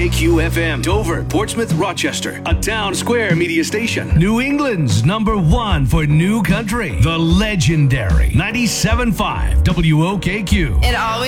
WOKQ FM, Dover, Portsmouth, Rochester, a Town Square media station. New England's #1 for new country, the legendary 97.5 WOKQ. It always